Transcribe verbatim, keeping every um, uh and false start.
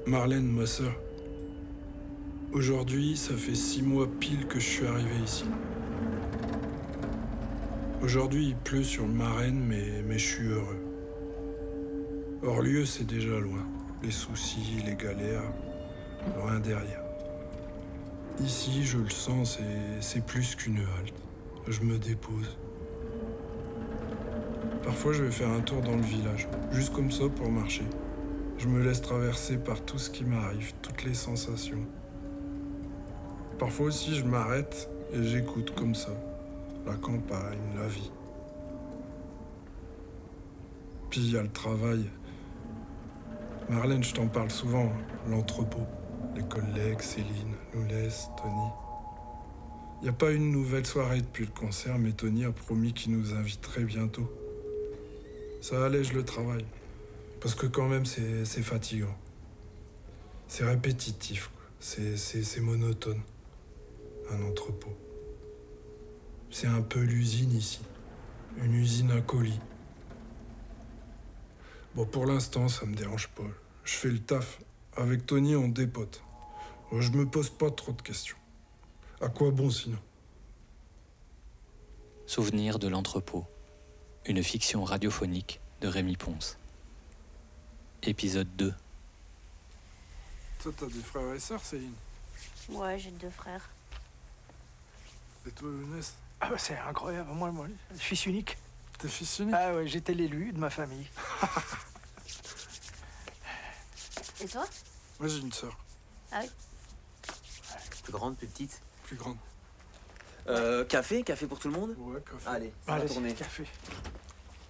Marlène, ma sœur. Aujourd'hui, ça fait six mois pile que je suis arrivé ici. Aujourd'hui, il pleut sur le Marraine, mais, mais je suis heureux. Hors-lieu, c'est déjà loin. Les soucis, les galères, loin derrière. Ici, je le sens, c'est, c'est plus qu'une halte. Je me dépose. Parfois, je vais faire un tour dans le village, juste comme ça pour marcher. Je me laisse traverser par tout ce qui m'arrive, toutes les sensations. Parfois aussi, je m'arrête et j'écoute comme ça. La campagne, la vie. Puis il y a le travail. Marlène, je t'en parle souvent, l'entrepôt. Les collègues, Céline, Loulès, Tony. Il n'y a pas une nouvelle soirée depuis le concert, mais Tony a promis qu'il nous inviterait bientôt. Ça allège le travail. Parce que quand même, c'est, c'est fatigant. C'est répétitif, quoi. C'est, c'est, c'est monotone. Un entrepôt. C'est un peu l'usine ici. Une usine à colis. Bon, pour l'instant, ça me dérange pas. Je fais le taf. Avec Tony, on dépote. Je me pose pas trop de questions. À quoi bon sinon ? Souvenir de l'entrepôt. Une fiction radiophonique de Rémi Ponce. Épisode deux. Toi, t'as des frères et sœurs, Céline ? Ouais, j'ai deux frères. Et toi, Loulès ? Ah bah c'est incroyable, moi, moi, fils unique. T'es fils unique ? Ah ouais, j'étais l'élu de ma famille. Et toi ? Moi, j'ai une sœur. Ah oui. Plus grande, plus petite. Plus grande. Euh, café, café pour tout le monde. Ouais, café. Allez, ça va Allez, tourner. café.